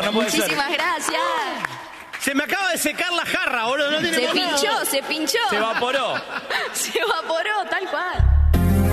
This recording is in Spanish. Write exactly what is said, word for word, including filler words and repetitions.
no puede ser. Muchísimas gracias. Se me acaba de secar la jarra, boludo. No tiene Se más nada. pinchó, se pinchó. Se evaporó. Se evaporó, tal